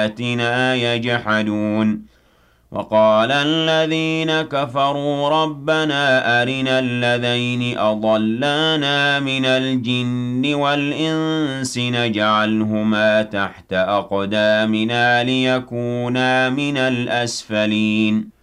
بِآيَاتِنَا يَجْحَدُونَ وَقَالَ الَّذِينَ كَفَرُوا رَبَّنَا أَرِنَا اللَّذَيْنِ أَضَلَّانَا مِنَ الْجِنِّ وَالْإِنسِ نَجْعَلْهُمَا تَحْتَ أَقْدَامِنَا لِيَكُونَا مِنَ الْأَسْفَلِينَ